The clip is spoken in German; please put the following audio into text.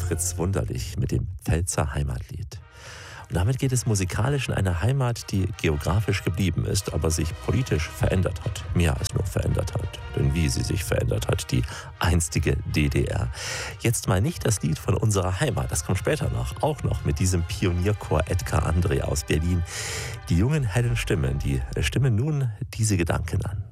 Fritz Wunderlich mit dem Pfälzer Heimatlied. Und damit geht es musikalisch in eine Heimat, die geografisch geblieben ist, aber sich politisch verändert hat. Mehr als nur verändert hat. Denn wie sie sich verändert hat, die einstige DDR. Jetzt mal nicht das Lied von unserer Heimat, das kommt später noch. Auch noch mit diesem Pionierchor Edgar André aus Berlin. Die jungen, hellen Stimmen, die stimmen nun diese Gedanken an.